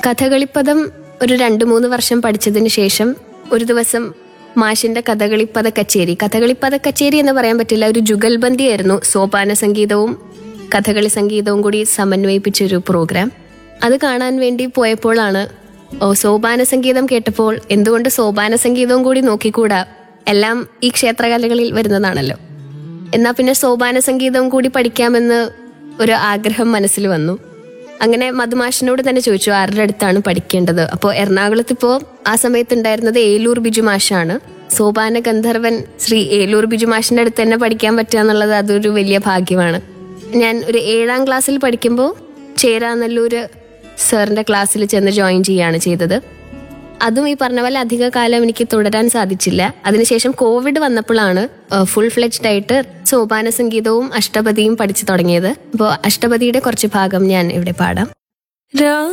കഥകളിപ്പദം ഒരു 2-3 വർഷം പഠിച്ചതിന് ശേഷം ഒരു ദിവസം മാഷിന്റെ കഥകളിപ്പദ കച്ചേരി എന്ന് പറയാൻ പറ്റില്ല, ഒരു ജുഗൽബന്ദിയായിരുന്നു. സോപാന സംഗീതവും കഥകളി സംഗീതവും കൂടി സമന്വയിപ്പിച്ചൊരു പ്രോഗ്രാം. അത് കാണാൻ വേണ്ടി പോയപ്പോഴാണ് സോപാന സംഗീതം കേട്ടപ്പോൾ എന്തുകൊണ്ട് സോപാന സംഗീതവും കൂടി നോക്കിക്കൂടാ, എല്ലാം ഈ ക്ഷേത്രകലകളിൽ വരുന്നതാണല്ലോ, എന്നാ പിന്നെ സോപാന സംഗീതവും കൂടി പഠിക്കാമെന്ന് ഒരു ആഗ്രഹം മനസ്സിൽ വന്നു. അങ്ങനെ മധുമാഷിനോട് തന്നെ ചോദിച്ചു ആരുടെ അടുത്താണ് പഠിക്കേണ്ടത്. അപ്പോൾ എറണാകുളത്ത് ഇപ്പോൾ ആ സമയത്ത് ഉണ്ടായിരുന്നത് ഏലൂർ ബിജു മാഷാണ്. സോപാന ഗന്ധർവൻ ശ്രീ ഏലൂർ ബിജു മാഷിന്റെ അടുത്ത് തന്നെ പഠിക്കാൻ പറ്റുക എന്നുള്ളത് അതൊരു വലിയ ഭാഗ്യമാണ്. ഞാൻ ഒരു 7ാം ക്ലാസ്സിൽ പഠിക്കുമ്പോൾ ചേരാനല്ലൂര് സാറിന്റെ ക്ലാസ്സിൽ ചെന്ന് ജോയിൻ ചെയ്യുകയാണ് ചെയ്തത്. അതും ഈ പറഞ്ഞ പോലെ അധിക കാലം എനിക്ക് തുടരാൻ സാധിച്ചില്ല. അതിനുശേഷം കോവിഡ് വന്നപ്പോഴാണ് ഫുൾ ഫ്ലെജ്ഡ് ആയിട്ട് സോപാന സംഗീതവും അഷ്ടപതിയും പഠിച്ചു തുടങ്ങിയത്. അപ്പോൾ അഷ്ടപതിയുടെ കുറച്ച് ഭാഗം ഞാൻ ഇവിടെ പാടാം.